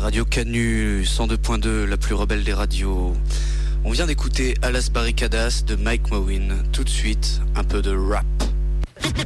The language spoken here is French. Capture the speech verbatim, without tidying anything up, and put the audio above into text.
Radio Canu cent deux point deux, la plus rebelle des radios. On vient d'écouter A las Barricadas de Mike Mowin. Tout de suite, un peu de rap.